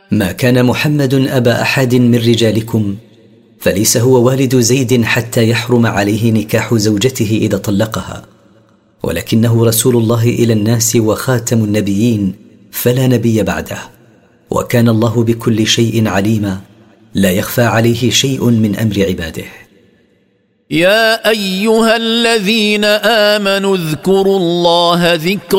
ما كان محمد أبا أحد من رجالكم، فليس هو والد زيد حتى يحرم عليه نكاح زوجته إذا طلقها، ولكنه رسول الله إلى الناس وخاتم النبيين، فلا نبي بعده، وكان الله بكل شيء عليما، لا يخفى عليه شيء من أمر عباده. يا أيها الذين آمنوا اذكروا الله ذكرا